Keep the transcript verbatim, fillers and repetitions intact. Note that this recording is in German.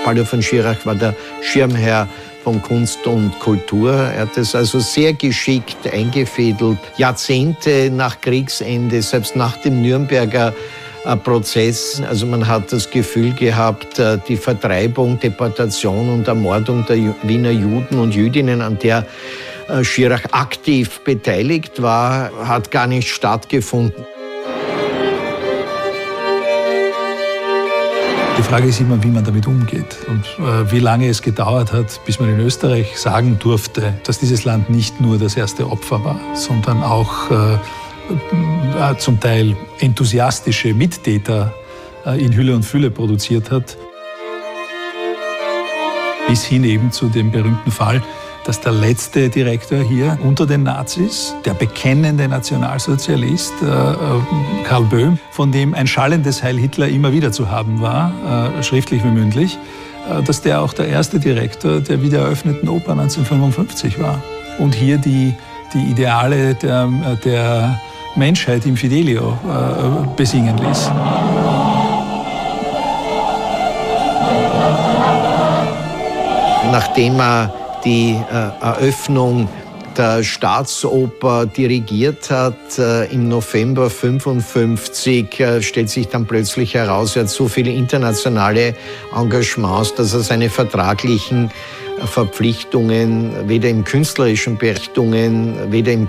Paulo von Schirach war der Schirmherr von Kunst und Kultur. Er hat es also sehr geschickt eingefädelt. Jahrzehnte nach Kriegsende, selbst nach dem Nürnberger Prozess. Also man hat das Gefühl gehabt, die Vertreibung, Deportation und Ermordung der Wiener Juden und Jüdinnen, an der Schirach aktiv beteiligt war, hat gar nicht stattgefunden. Die Frage ist immer, wie man damit umgeht und äh, wie lange es gedauert hat, bis man in Österreich sagen durfte, dass dieses Land nicht nur das erste Opfer war, sondern auch äh, äh, zum Teil enthusiastische Mittäter äh, in Hülle und Fülle produziert hat. Bis hin eben zu dem berühmten Fall, dass der letzte Direktor hier unter den Nazis, der bekennende Nationalsozialist äh, Karl Böhm, von dem ein schallendes Heil Hitler immer wieder zu haben war, äh, schriftlich wie mündlich, äh, dass der auch der erste Direktor der wiedereröffneten Oper neunzehnhundertfünfundfünfzig war und hier die, die Ideale der, der Menschheit im Fidelio äh, besingen ließ. Nachdem er die äh, Eröffnung der Staatsoper dirigiert hat, äh, im November fünfundfünfzig, äh, stellt sich dann plötzlich heraus, er hat so viele internationale Engagements, dass er seine vertraglichen Verpflichtungen weder im künstlerischen Berichtungen, weder im